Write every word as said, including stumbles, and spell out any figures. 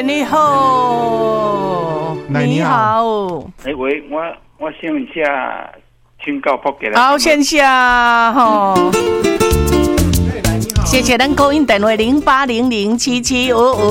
喂，你好，你好。 哎喂，我我线下请教福建。 好，线下吼。谢谢咱扣音电话零八零零七七五五。